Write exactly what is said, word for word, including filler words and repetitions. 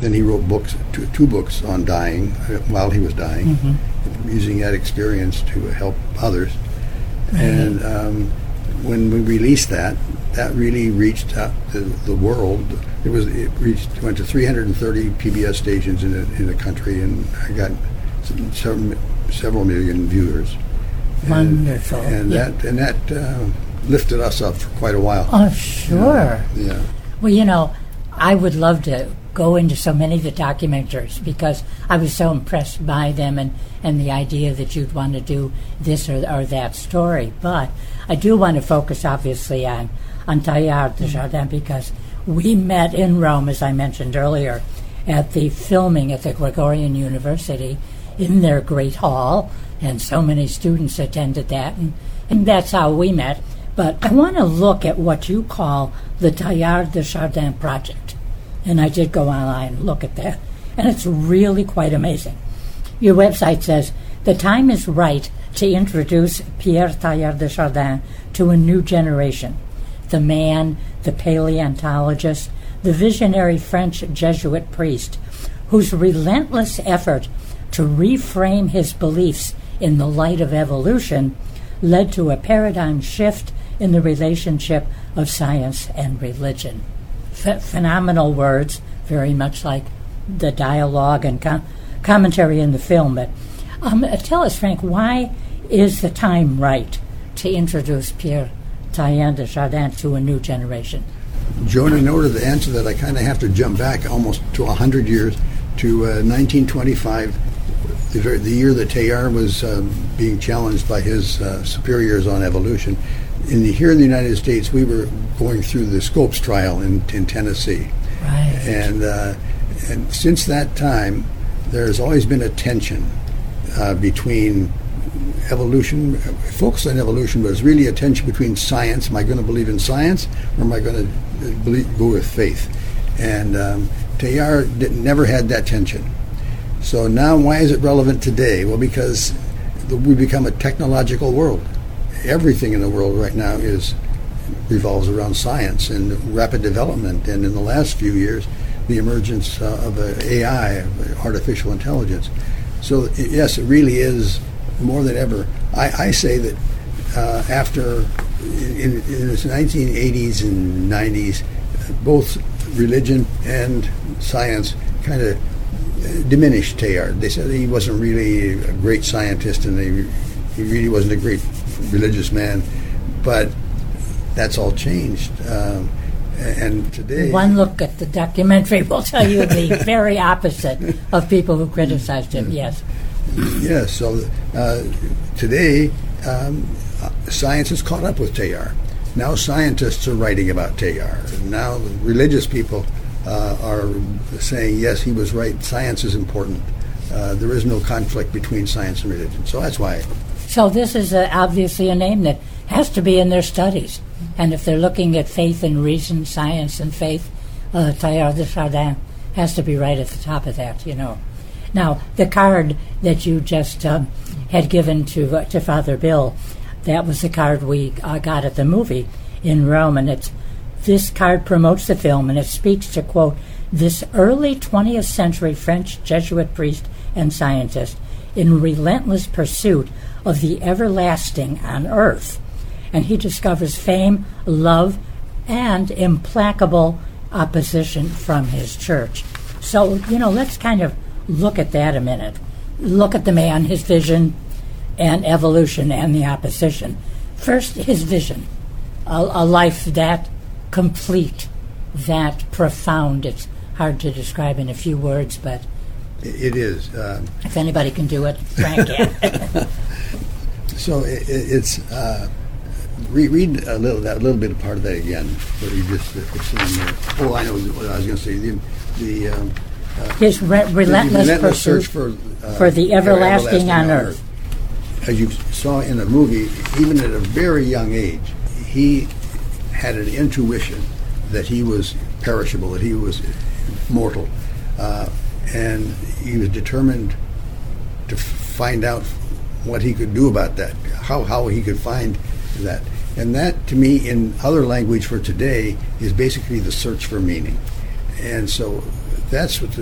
then he wrote books, two, two books on dying uh, while he was dying, mm-hmm. using that experience to help others. Right. And um, when we released that, that really reached out to the world. It was it reached went to three hundred thirty P B S stations in the, in the country, and I got some, some, several million viewers. Wonderful. And, and yeah. that and that uh, lifted us up for quite a while. Oh, sure. Yeah. yeah. Well, you know, I would love to go into so many of the documentaries because I was so impressed by them and, and the idea that you'd want to do this or, or that story. But I do want to focus, obviously, on, on Teilhard de Chardin because we met in Rome, as I mentioned earlier, at the filming at the Gregorian University in their great hall, and so many students attended that, and, and that's how we met. But I want to look at what you call the Teilhard de Chardin project. And I did go online and look at that, and it's really quite amazing. Your website says, the time is right to introduce Pierre Teilhard de Chardin to a new generation. The man, the paleontologist, the visionary French Jesuit priest, whose relentless effort to reframe his beliefs in the light of evolution led to a paradigm shift in the relationship of science and religion. Ph- phenomenal words, very much like the dialogue and com- commentary in the film. But um, tell us, Frank, why is the time right to introduce Pierre Teilhard de Chardin to a new generation? Joan, in order to answer that, I kind of have to jump back almost to one hundred years to uh, nineteen twenty-five, the, ver- the year that Teilhard was uh, being challenged by his uh, superiors on evolution. In the, here in the United States, we were going through the Scopes trial in, in Tennessee. Right. And, uh, and since that time, there's always been a tension uh, between evolution, focus on evolution, but it's really a tension between science. Am I going to believe in science, or am I going to believe, go with faith? And um, Teilhard did, never had that tension. So now, why is it relevant today? Well, because we become a technological world. Everything in the world right now is revolves around science and rapid development, and in the last few years, the emergence uh, of uh, A I, artificial intelligence. So yes, it really is more than ever. I, I say that uh, after in, in the nineteen eighties and nineties, both religion and science kind of diminished Teilhard. They said he wasn't really a great scientist, and they, he really wasn't a great religious man, but that's all changed. Um, and today, one look at the documentary will tell you the very opposite of people who criticized him. Yes. Yes. So uh, today, um, science has caught up with Teilhard. Now scientists are writing about Teilhard. Now religious people uh, are saying, yes, he was right. Science is important. Uh, there is no conflict between science and religion. So that's why. So this is uh, obviously a name that has to be in their studies. And if they're looking at faith and reason, science and faith, uh, Teilhard de Chardin has to be right at the top of that, you know. Now, the card that you just um, had given to uh, to Father Bill, that was the card we uh, got at the movie in Rome. And it's this card promotes the film, and it speaks to, quote, this early twentieth century French Jesuit priest and scientist in relentless pursuit of the everlasting on earth. And he discovers fame, love, and implacable opposition from his church. So, you know, let's kind of look at that a minute. Look at the man, his vision, and evolution, and the opposition. First, his vision. A, a life that complete, that profound. It's hard to describe in a few words, but it is. Um, if anybody can do it, Frank can. So it, it's uh, re- read a little that little bit of part of that again. What you just uh, saying there. Oh, I know what I was going to say. The, the um, uh, his re- relentless, the relentless pursuit search for uh, for the everlasting, everlasting on, on earth. earth. As you saw in the movie, even at a very young age, he had an intuition that he was perishable, that he was mortal, uh, and he was determined to find out what he could do about that, how how he could find that. And that, to me, in other language for today, is basically the search for meaning. And so that's what the